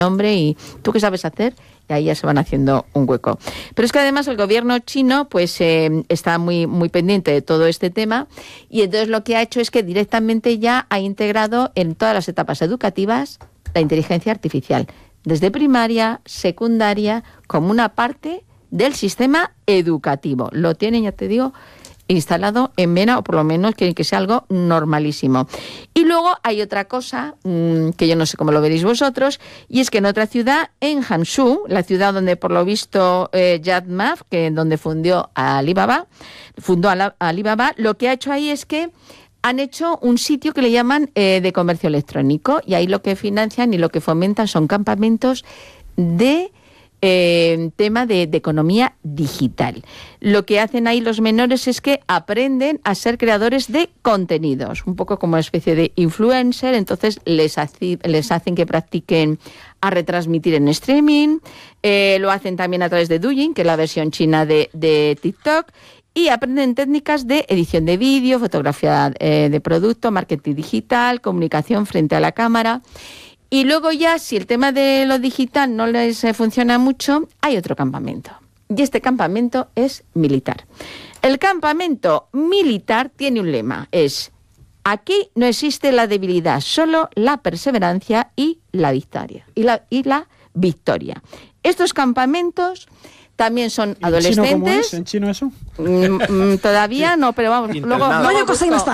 nombre y ¿tú qué sabes hacer? Y ahí ya se van haciendo un hueco. Pero es que además el gobierno chino pues está muy, muy pendiente de todo este tema y entonces lo que ha hecho es que directamente ya ha integrado en todas las etapas educativas la inteligencia artificial, desde primaria, secundaria, como una parte del sistema educativo. Lo tienen, ya te digo, instalado en vena, o por lo menos quieren que sea algo normalísimo. Y luego hay otra cosa, que yo no sé cómo lo veréis vosotros, y es que en otra ciudad, en Hangzhou, la ciudad donde por lo visto Jack Ma, donde fundó Alibaba, lo que ha hecho ahí es que han hecho un sitio que le llaman de comercio electrónico, y ahí lo que financian y lo que fomentan son campamentos de tema de economía digital. Lo que hacen ahí los menores es que aprenden a ser creadores de contenidos, un poco como una especie de influencer, entonces les hacen que practiquen a retransmitir en streaming, lo hacen también a través de Douyin, que es la versión china de TikTok, y aprenden técnicas de edición de vídeo, fotografía de producto, marketing digital, comunicación frente a la cámara. Y luego ya, si el tema de lo digital no les funciona mucho, hay otro campamento. Y este campamento es militar. El campamento militar tiene un lema, es: aquí no existe la debilidad, solo la perseverancia y la victoria. Y la victoria. Estos campamentos también son adolescentes. ¿En chino cómo es? ¿En chino eso? Todavía no, pero vamos. Luego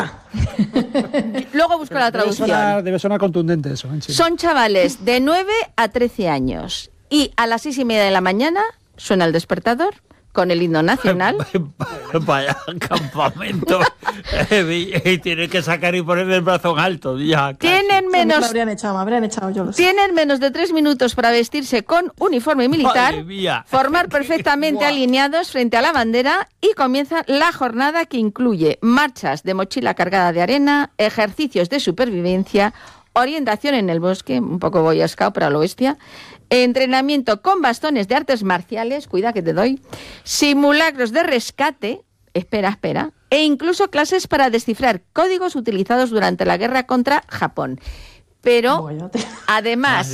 busco la traducción. Debe sonar contundente eso. En chino. Son chavales de 9 a 13 años. Y a las 6:30 de la mañana suena el despertador con el himno nacional. Vaya campamento. Y tienen que sacar y poner el brazo en alto. Ya, tienen menos, me habrían echado, yo lo sé. Tienen menos de 3 minutos para vestirse con uniforme militar, formar perfectamente alineados frente a la bandera y comienza la jornada, que incluye marchas de mochila cargada de arena, ejercicios de supervivencia, orientación en el bosque, un poco Boy Scout, pero a lo bestia, entrenamiento con bastones de artes marciales, cuida que te doy, simulacros de rescate, espera, e incluso clases para descifrar códigos utilizados durante la guerra contra Japón. Pero además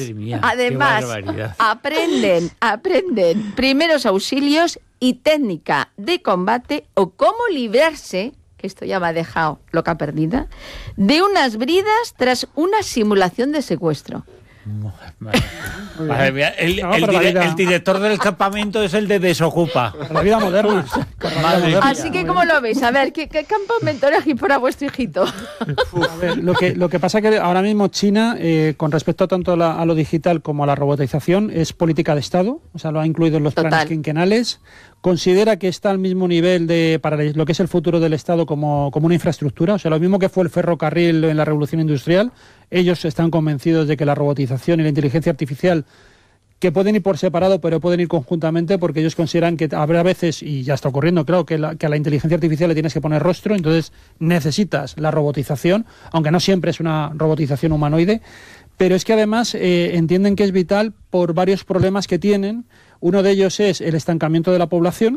aprenden primeros auxilios y técnica de combate o cómo librarse, que esto ya me ha dejado loca perdida, de unas bridas tras una simulación de secuestro. Madre mía, el director del campamento es el de Desocupa. La vida moderna. Así que, ¿cómo lo veis? A ver, ¿qué campamento elegís para vuestro hijito? A ver, lo que pasa es que ahora mismo China, con respecto tanto a lo digital como a la robotización, es política de Estado, o sea, lo ha incluido en los planes quinquenales. Considera que está al mismo nivel para lo que es el futuro del Estado como una infraestructura. O sea, lo mismo que fue el ferrocarril en la Revolución Industrial, ellos están convencidos de que la robotización y la inteligencia artificial, que pueden ir por separado, pero pueden ir conjuntamente, porque ellos consideran que habrá veces, y ya está ocurriendo, claro, que a la inteligencia artificial le tienes que poner rostro, entonces necesitas la robotización, aunque no siempre es una robotización humanoide, pero es que además entienden que es vital por varios problemas que tienen. Uno de ellos es el estancamiento de la población,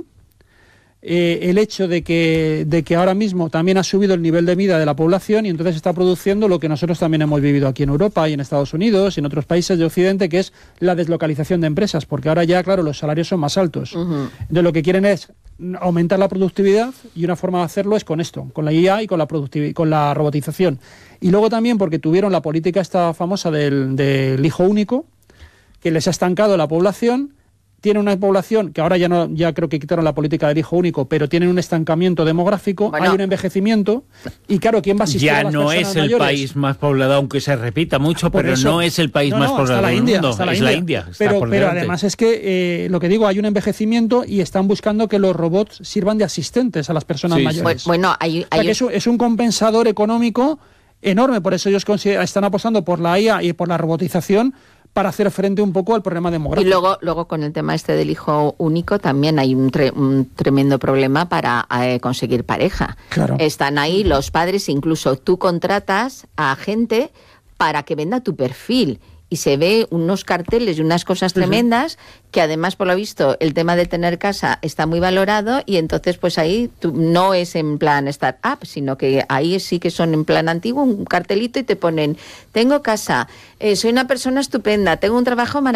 el hecho de que ahora mismo también ha subido el nivel de vida de la población y entonces está produciendo lo que nosotros también hemos vivido aquí en Europa y en Estados Unidos y en otros países de Occidente, que es la deslocalización de empresas, porque ahora ya, claro, los salarios son más altos. Uh-huh. Entonces lo que quieren es aumentar la productividad y una forma de hacerlo es con esto, con la IA y con la robotización. Y luego también porque tuvieron la política esta famosa del hijo único, que les ha estancado la población. Tiene una población que ahora ya creo que quitaron la política del hijo único, pero tienen un estancamiento demográfico, hay un envejecimiento y claro, ¿quién va a asistir a las personas mayores? Ya no es el país más poblado, aunque se repita mucho, pero eso, no es el país más poblado del mundo, es la India. Pero además es que, lo que digo, hay un envejecimiento y están buscando que los robots sirvan de asistentes a las personas mayores. Bueno, es un compensador económico enorme, por eso ellos están apostando por la IA y por la robotización, para hacer frente un poco al problema demográfico. Y luego con el tema este del hijo único también hay un tremendo problema para conseguir pareja. Claro. Están ahí los padres, incluso tú contratas a gente para que venda tu perfil y se ve unos carteles y unas cosas tremendas, que además, por lo visto, el tema de tener casa está muy valorado, y entonces pues ahí no es en plan startup, sino que ahí sí que son en plan antiguo, un cartelito, y te ponen: tengo casa, soy una persona estupenda, tengo un trabajo maravilloso,